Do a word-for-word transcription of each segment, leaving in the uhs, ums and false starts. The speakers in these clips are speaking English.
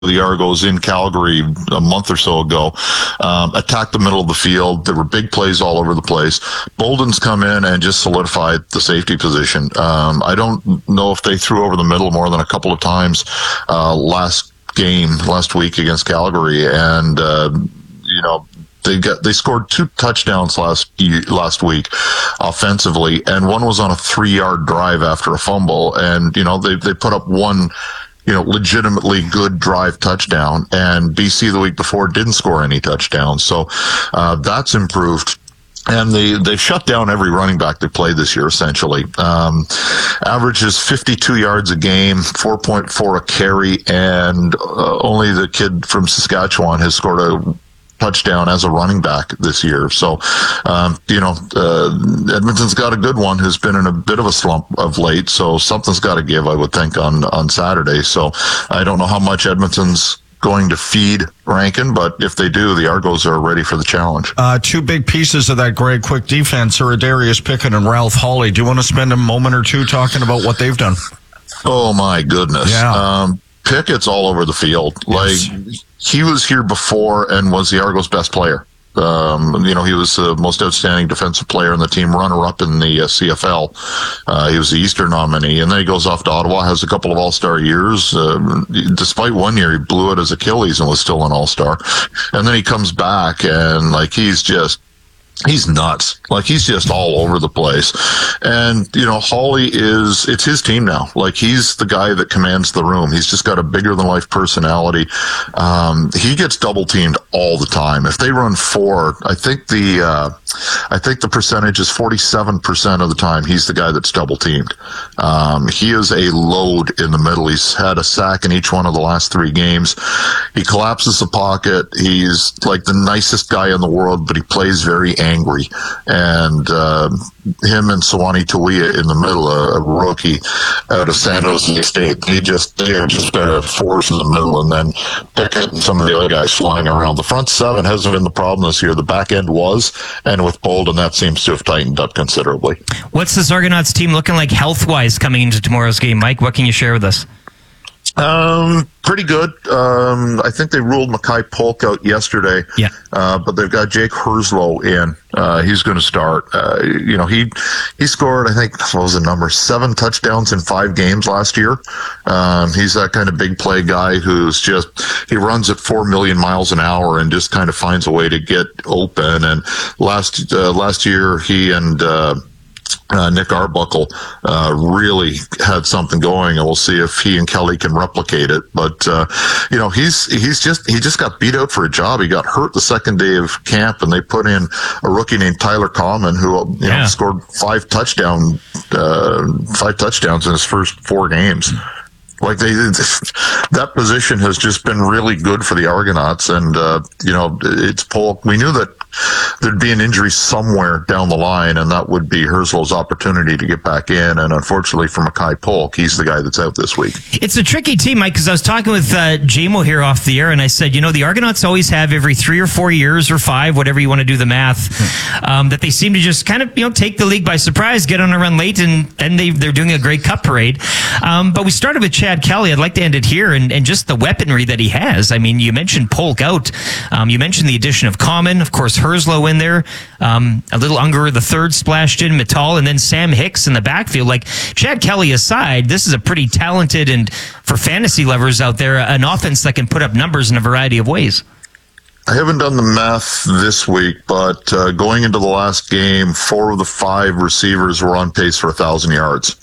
the Argos in Calgary a month or so ago, um, attacked the middle of the field. There were big plays all over the place. Bolden's come in and just solidified the safety position. Um, I don't know if they threw over the middle more than a couple of times uh, last game, last week against Calgary. And, uh, you know, They got they scored two touchdowns last last week offensively, and one was on a three yard drive after a fumble. And you know they they put up one, you know, legitimately good drive touchdown. And B C the week before didn't score any touchdowns, so uh, that's improved. And they, they shut down every running back they played this year, essentially. Um, averages fifty-two yards a game, four point four a carry, and uh, only the kid from Saskatchewan has scored a touchdown as a running back this year. So, um, you know, uh, Edmonton's got a good one who's been in a bit of a slump of late. So something's got to give, I would think, on, on Saturday. So I don't know how much Edmonton's going to feed Rankin, but if they do, the Argos are ready for the challenge. Uh, two big pieces of that great quick defense are Darius Pickett and Ralph Hawley. Do you want to spend a moment or two talking about what they've done? Oh, my goodness. Yeah. Um, Pickett's all over the field. Yes. Like, he was here before and was the Argos' best player. Um, you know, he was the most outstanding defensive player in the team, runner-up in the uh, C F L. Uh, he was the Easter nominee, and then he goes off to Ottawa, has a couple of All-Star years. Uh, despite one year, he blew it his Achilles and was still an All-Star. And then he comes back, and, like, he's just... He's nuts. Like, he's just all over the place. And, you know, Hawley is, it's his team now. Like, he's the guy that commands the room. He's just got a bigger than life personality. Um, he gets double teamed all the time. If they run four, I think the, uh, I think the percentage is forty-seven percent of the time he's the guy that's double teamed. Um, he is a load in the middle. He's had a sack in each one of the last three games. He collapses the pocket. He's like the nicest guy in the world, but he plays very angry. And uh, him and Sawani Tawiya in the middle, a, a rookie out of San Jose State, they just they are just a force in the middle, and then Pickett and some of the other guys flying around. The front seven hasn't been the problem this year. The back end was, and with Bolden, that seems to have tightened up considerably. What's this Argonauts team looking like health-wise coming into tomorrow's game, Mike? What can you share with us? Um, pretty good. Um, I think they ruled Mackay Polk out yesterday. Yeah. Uh, but they've got Jake Herslow in. Uh, he's going to start. Uh, you know, he, he scored, I think, what was the number? Seven touchdowns in five games last year. Um, he's that kind of big play guy who's just, he runs at four million miles an hour and just kind of finds a way to get open. And last, uh, last year, he and, uh, Uh, Nick Arbuckle uh, really had something going, and we'll see if he and Kelly can replicate it. But uh, you know, he's he's just he just got beat out for a job. He got hurt the second day of camp, and they put in a rookie named Tyler Common, who you yeah. know scored five touchdown uh, five touchdowns in his first four games. Like they, that position has just been really good for the Argonauts, and uh, you know, it's Polk. We knew that there'd be an injury somewhere down the line, and that would be Herslow's opportunity to get back in. And unfortunately for Mackay Polk, he's the guy that's out this week. It's a tricky team, Mike, because I was talking with uh, J M O here off the air, and I said, you know, the Argonauts always have every three or four years or five, whatever you want to do the math, um, that they seem to just kind of, you know, take the league by surprise, get on a run late, and then they, they're doing a great cup parade. Um, but we started with Chad Kelly. I'd like to end it here, and, and just the weaponry that he has. I mean, you mentioned Polk out. Um, you mentioned the addition of Common, of course, Herslow in there. Um, a little Unger, the third splashed in, Mittal, and then Sam Hicks in the backfield. Like, Chad Kelly aside, this is a pretty talented, and for fantasy lovers out there, an offense that can put up numbers in a variety of ways. I haven't done the math this week, but uh, going into the last game, four of the five receivers were on pace for a thousand yards.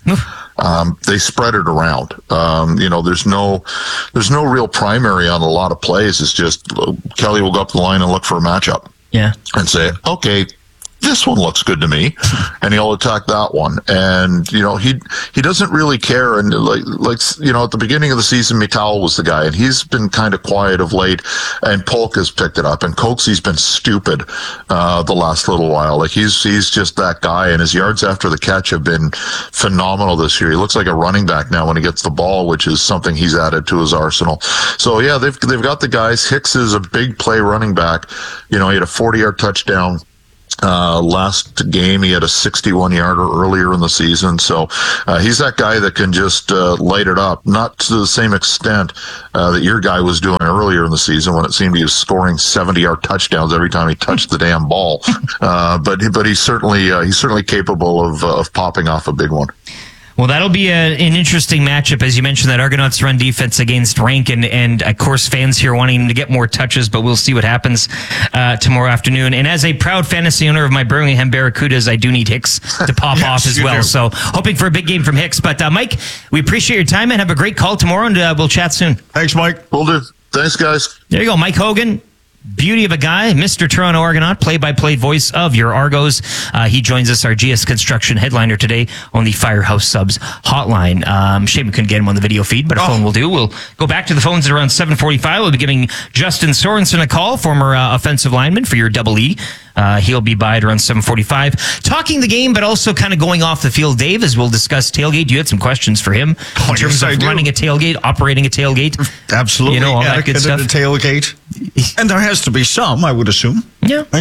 Um, they spread it around. Um, you know, there's no, there's no real primary on a lot of plays. It's just uh, Kelly will go up the line and look for a matchup. Yeah. And say, okay, this one looks good to me, and he'll attack that one. And you know, he he doesn't really care. And like like you know, at the beginning of the season, Mittal was the guy, and he's been kind of quiet of late. And Polk has picked it up, and Coxie's been stupid uh, the last little while. Like he's he's just that guy, and his yards after the catch have been phenomenal this year. He looks like a running back now when he gets the ball, which is something he's added to his arsenal. So yeah, they've they've got the guys. Hicks is a big play running back. You know, he had a forty-yard touchdown Uh, last game, he had a sixty-one yarder earlier in the season. So, uh, he's that guy that can just, uh, light it up. Not to the same extent, uh, that your guy was doing earlier in the season when it seemed he was scoring seventy yard touchdowns every time he touched the damn ball. Uh, but, but he's certainly, uh, he's certainly capable of, uh, of popping off a big one. Well, that'll be a, an interesting matchup, as you mentioned, that Argonauts run defense against Rankin, and of course fans here wanting him to get more touches, but we'll see what happens uh, tomorrow afternoon. And as a proud fantasy owner of my Birmingham Barracudas, I do need Hicks to pop Yes, off as you well. do. So hoping for a big game from Hicks. But uh, Mike, we appreciate your time and have a great call tomorrow, and uh, we'll chat soon. Thanks, Mike. Will do. Thanks, guys. There you go, Mike Hogan. Beauty of a guy, Mister Toronto Argonaut, play-by-play voice of your Argos. Uh, he joins us, our G S Construction headliner today on the Firehouse Subs hotline. Um, shame we couldn't get him on the video feed, but a Oh. phone will do. We'll go back to the phones at around seven forty-five. We'll be giving Justin Sorensen a call, former uh, offensive lineman for your Double E. Uh, he'll be by at around seven forty-five. Talking the game, but also kind of going off the field. Dave, as we'll discuss tailgate, you had some questions for him Oh, in terms yes, I of do. running a tailgate, operating a tailgate. Absolutely. You know, all that good Etiquette stuff. at a tailgate. And there has to be some, I would assume. Yeah. Right?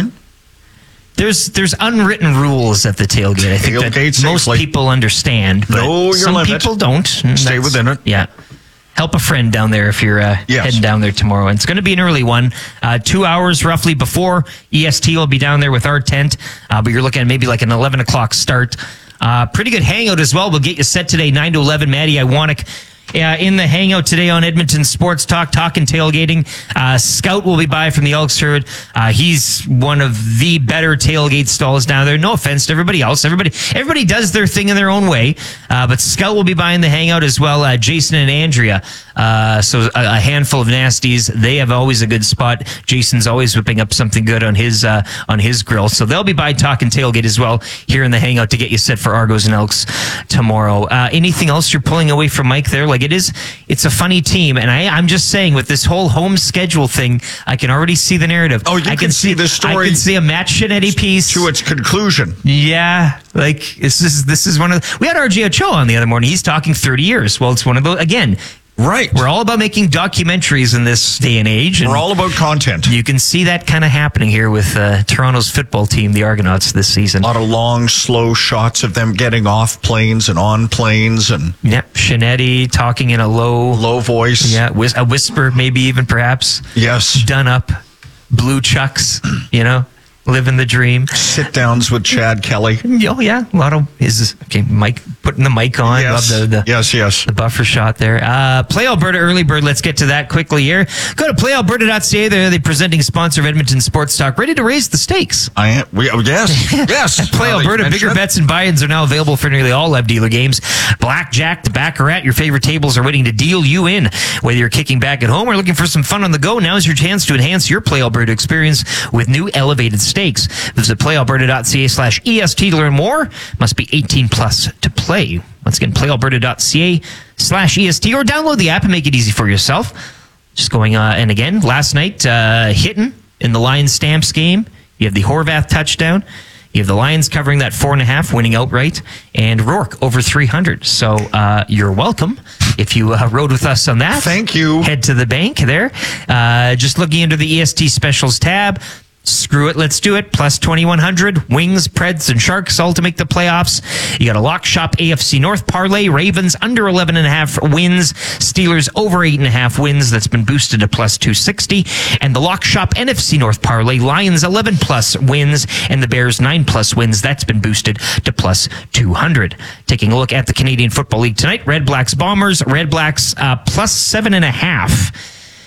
There's there's unwritten rules at the tailgate. I think Tailgate that most safely. people understand, but Know your some limit. people don't. And Stay that's- within it. Yeah. Help a friend down there if you're uh, Yes. heading down there tomorrow. And it's going to be an early one. Uh, two hours roughly before E S T will be down there with our tent. Uh, but you're looking at maybe like an eleven o'clock start. Uh, pretty good hangout as well. We'll get you set today, nine to eleven. Maddie Iwanek uh, in the hangout today on Edmonton Sports Talk, talking tailgating. Uh, Scout will be by from the Elks Herd. Uh, he's one of the better tailgate stalls down there. No offense to everybody else. Everybody everybody does their thing in their own way. Uh, but Scout will be by in the hangout as well. Uh, Jason and Andrea. Uh, so a, a handful of nasties. They have always a good spot. Jason's always whipping up something good on his uh, on his grill. So they'll be by talking tailgate as well here in the hangout to get you set for Argos and Elks tomorrow. Uh, anything else you're pulling away from Mike there? Like it is, it's a funny team, and I, I'm just saying with this whole home schedule thing, I can already see the narrative. Oh, you I can see the story I can see a Matt Shinetti piece To its conclusion. yeah, like this is this is one of we had R J Ochoa on the other morning. He's talking thirty years. Well, it's one of those again. Right. We're all about making documentaries in this day and age. And We're all about content. you can see that kind of happening here with uh, Toronto's football team, the Argonauts, this season. A lot of long, slow shots of them getting off planes and on planes and Yeah, Shinetti talking in a low, low voice. yeah, whis- a whisper, maybe even perhaps. Yes. Done up, blue chucks, you know, living the dream. Sit downs with Chad Kelly. Oh yeah, a lot of is okay. Mike putting the mic on. Yes. Love the, the yes, yes. The buffer shot there. Uh, Play Alberta Early Bird. Let's get to that quickly here. Go to play alberta dot c a. They're the presenting sponsor of Edmonton Sports Talk. Ready to raise the stakes. I am. We, oh, yes. Yes. Play Now that you Alberta. mention Bigger it. bets and buy-ins are now available for nearly all Lev dealer games. Blackjack, the Baccarat, your favorite tables are waiting to deal you in. Whether you're kicking back at home or looking for some fun on the go, now's your chance to enhance your Play Alberta experience with new elevated stakes. Visit play alberta dot c a slash E S T to learn more. Must be eighteen plus to play. Once again, play alberta dot c a slash E S T or download the app and make it easy for yourself. Just going, uh, and again, last night, uh, hitting in the Lions Stamps game. You have the Horvath touchdown. You have the Lions covering that four and a half, winning outright, and Rourke over three hundred. So uh, you're welcome if you uh, rode with us on that. Thank you. Head to the bank there. Uh, just looking into the E S T specials tab. Screw it, let's do it. Plus twenty-one hundred. Wings, Preds, and Sharks all to make the playoffs. You got a Lock Shop A F C North parlay. Ravens under eleven and a half wins. Steelers over eight and a half wins. That's been boosted to plus two sixty. And the Lock Shop N F C North parlay. Lions eleven plus wins and the Bears nine plus wins. That's been boosted to plus two hundred. Taking a look at the Canadian Football League tonight. Red Blacks Bombers. Red Blacks uh, plus seven and a half.